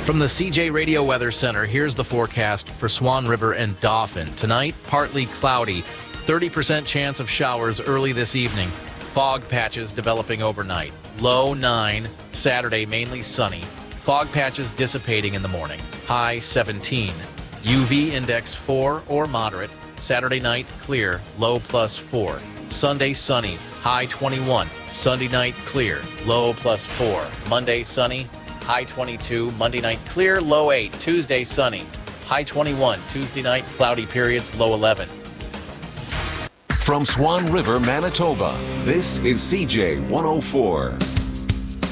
From the CJ Radio Weather Center, here's the forecast for Swan River and Dauphin. Tonight, partly cloudy, 30% chance of showers early this evening. Fog patches developing overnight. Low 9. Saturday, mainly sunny. Fog patches dissipating in the morning. High 17. UV index 4 or moderate. Saturday night, clear. Low +4. Sunday, sunny. High 21. Sunday night, clear. Low +4. Monday, sunny. High 22. Monday night, clear. Low 8. Tuesday, sunny. High 21. Tuesday night, cloudy periods. Low 11. From Swan River, Manitoba, this is CJ 104.